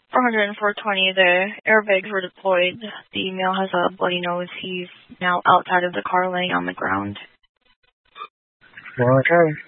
400 and 420, the airbags were deployed. The male has a bloody nose. He's now outside of the car laying on the ground. Okay.